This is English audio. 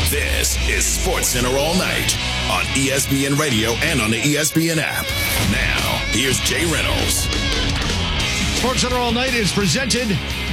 This is SportsCenter All Night on ESPN Radio and on the ESPN app. Now, here's Jay Reynolds. SportsCenter All Night is presented